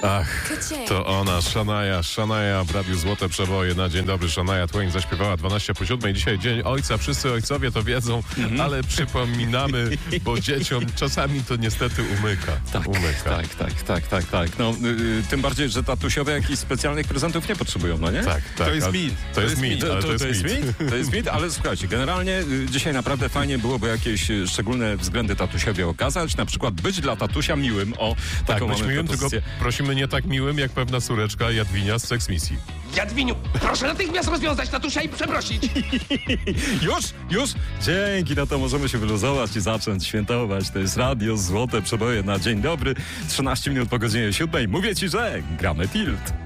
Ach, to ona, Shania w Radiu Złote Przeboje na Dzień Dobry. Shania Twain zaśpiewała 12:07. Dzisiaj Dzień Ojca. Wszyscy ojcowie to wiedzą, ale przypominamy, bo dzieciom czasami to niestety umyka. Tak. No, tym bardziej, że tatusiowie jakichś specjalnych prezentów nie potrzebują, no nie? Tak. To jest mit. To jest mit. To jest mit, ale słuchajcie, generalnie dzisiaj naprawdę fajnie byłoby jakieś szczególne względy tatusiowi okazać, na przykład być dla tatusia miłym. O, Tak, taką być mamy miłym, tylko propozycję. prosimy nie tak miłym, jak pewna córeczka Jadwinia z Sex Misji. Jadwiniu, proszę natychmiast rozwiązać tatusia i przeprosić. Już? Dzięki, no to możemy się wyluzować i zacząć świętować. To jest Radio Złote Przeboje na Dzień Dobry. 13 minut po godzinie 7. Mówię ci, że gramy tilt.